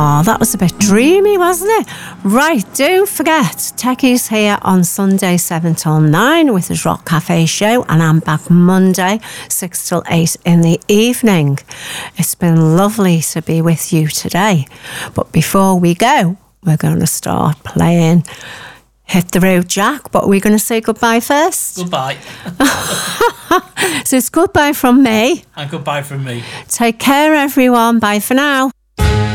Oh, that was a bit dreamy, wasn't it? Right, don't forget, Techie's here on Sunday 7 till 9 with his Rock Cafe show, and I'm back Monday 6 till 8 in the evening. It's been lovely to be with you today. But before we go, we're going to start playing Hit the Road Jack, but we're going to say goodbye first. Goodbye. So it's goodbye from me. And goodbye from me. Take care, everyone. Bye for now.